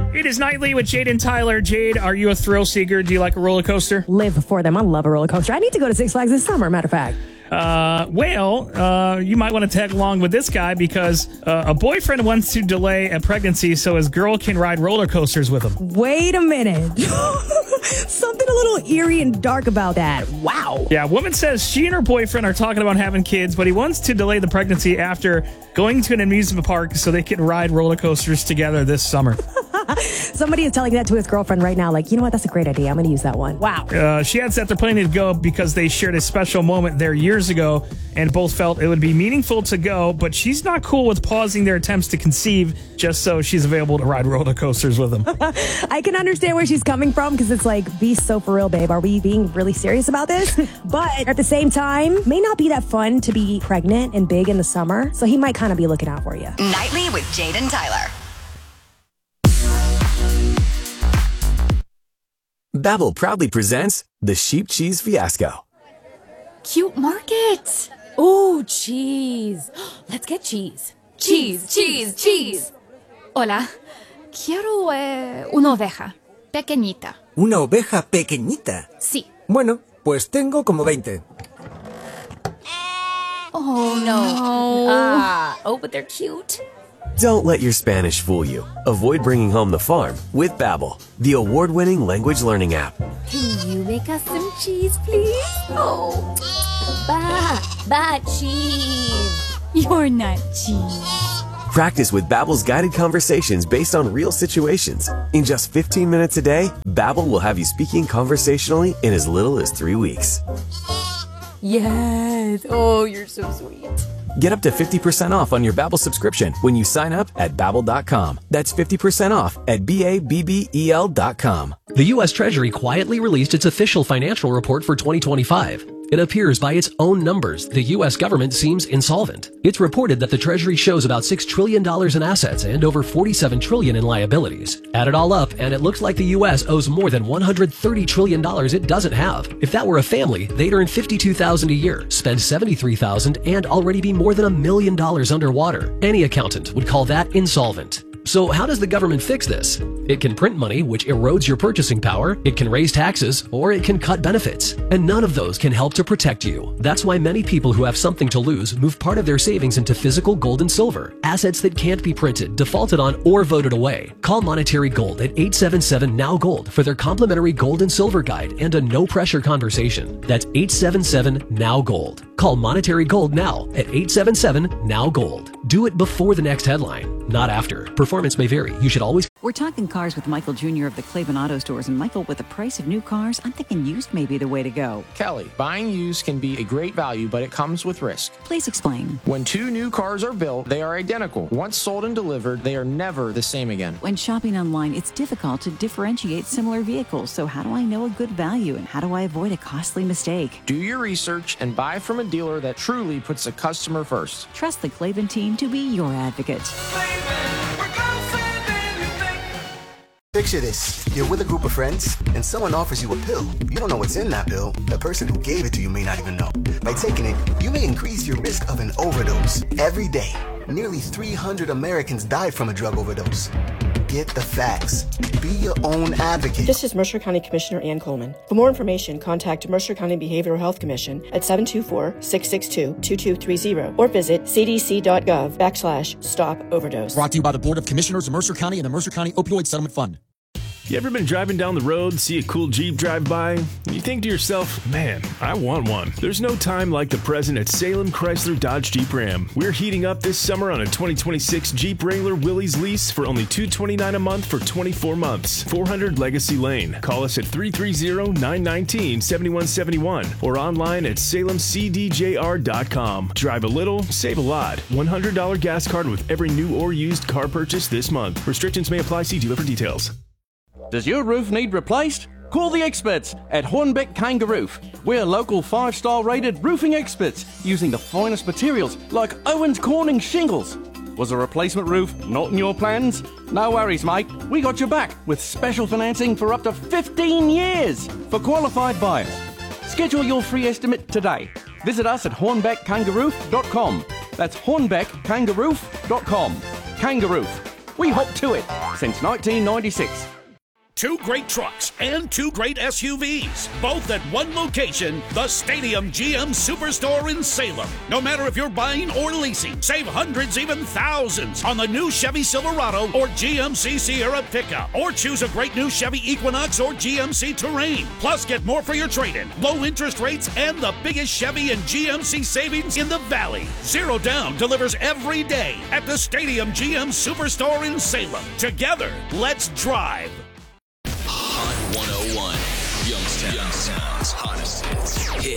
It is Nightly with Jade and Tyler. Jade, are you a thrill seeker? Do you like a roller coaster? Live for them. I love a roller coaster. I need to go to Six Flags this summer, matter of fact. You might want to tag along with this guy because a boyfriend wants to delay a pregnancy so his girl can ride roller coasters with him. Wait a minute. Something a little eerie and dark about that. Wow. Yeah, a woman says she and her boyfriend are talking about having kids, but he wants to delay the pregnancy after going to an amusement park so they can ride roller coasters together this summer. Somebody is telling that to his girlfriend right now, like, you know what, that's a great idea. I'm going to use that one. Wow. She adds that they're planning to go because they shared a special moment there years ago and both felt it would be meaningful to go, but she's not cool with pausing their attempts to conceive just so she's available to ride roller coasters with them. I can understand where she's coming from because it's like, be so for real, babe. Are we being really serious about this? But at the same time, may not be that fun to be pregnant and big in the summer, so he might kind of be looking out for you. Nightly with Jade and Tyler. Babbel proudly presents the Sheep Cheese Fiasco. Cute market. Ooh, cheese. Let's get cheese. Cheese. Hola. Quiero una oveja. Pequeñita. ¿Una oveja pequeñita? Sí. Bueno, pues tengo como 20. Oh, no. But they're cute. Don't let your Spanish fool you. Avoid bringing home the farm with Babbel, the award-winning language learning app. Can you make us some cheese, please? Oh, cheese. You're not cheese. Practice with Babbel's guided conversations based on real situations. In just 15 minutes a day, Babbel will have you speaking conversationally in as little as 3 weeks. Yes. Oh, you're so sweet. Get up to 50% off on your Babbel subscription when you sign up at Babbel.com. That's 50% off at Babbel.com. The U.S. Treasury quietly released its official financial report for 2025. It appears by its own numbers, the U.S. government seems insolvent. It's reported that the Treasury shows about $6 trillion in assets and over $47 trillion in liabilities. Add it all up, and it looks like the U.S. owes more than $130 trillion it doesn't have. If that were a family, they'd earn $52,000 a year, spend $73,000, and already be more than $1 million underwater. Any accountant would call that insolvent. So how does the government fix this? It can print money, which erodes your purchasing power, it can raise taxes, or it can cut benefits. And none of those can help to protect you. That's why many people who have something to lose move part of their savings into physical gold and silver, assets that can't be printed, defaulted on, or voted away. Call Monetary Gold at 877-NOW-GOLD for their complimentary gold and silver guide and a no-pressure conversation. That's 877-NOW-GOLD. Call Monetary Gold now at 877-NOW-GOLD. Do it before the next headline, not after. Performance may vary. You should always... We're talking cars with Michael Jr. of the Cleveland Auto Stores. And Michael, with the price of new cars, I'm thinking used may be the way to go. Kelly, buying used can be a great value, but it comes with risk. Please explain. When two new cars are built, they are identical. Once sold and delivered, they are never the same again. When shopping online, it's difficult to differentiate similar vehicles. So how do I know a good value, and how do I avoid a costly mistake? Do your research and buy from a dealer that truly puts the customer first. Trust the Cleveland team to be your advocate. Picture this. You're with a group of friends, and someone offers you a pill. You don't know what's in that pill. The person who gave it to you may not even know. By taking it, you may increase your risk of an overdose. Every day, nearly 300 Americans die from a drug overdose. Get the facts. Be your own advocate. This is Mercer County Commissioner Ann Coleman. For more information, contact Mercer County Behavioral Health Commission at 724-662-2230 or visit cdc.gov/stop overdose. Brought to you by the Board of Commissioners of Mercer County and the Mercer County Opioid Settlement Fund. You ever been driving down the road, see a cool Jeep drive by, and you think to yourself, man, I want one. There's no time like the present at Salem Chrysler Dodge Jeep Ram. We're heating up this summer on a 2026 Jeep Wrangler Willys lease for only $229 a month for 24 months. 400 Legacy Lane. Call us at 330-919-7171 or online at salemcdjr.com. Drive a little, save a lot. $100 gas card with every new or used car purchase this month. Restrictions may apply. See dealer for details. Does your roof need replaced? Call the experts at Hornbeck Kangaroo. We're local 5-star rated roofing experts using the finest materials like Owens Corning shingles. Was a replacement roof not in your plans? No worries, mate. We got your back with special financing for up to 15 years for qualified buyers. Schedule your free estimate today. Visit us at hornbeckkangaroo.com. That's hornbeckkangaroo.com. Kangaroo. We hope to it since 1996. 2 great trucks and 2 great SUVs, both at one location, the Stadium GM Superstore in Salem. No matter if you're buying or leasing, save hundreds, even thousands on the new Chevy Silverado or GMC Sierra pickup, or choose a great new Chevy Equinox or GMC Terrain. Plus, get more for your trade-in, low interest rates, and the biggest Chevy and GMC savings in the Valley. Zero Down delivers every day at the Stadium GM Superstore in Salem. Together, let's drive. Hot 101, Youngstown's hottest hits.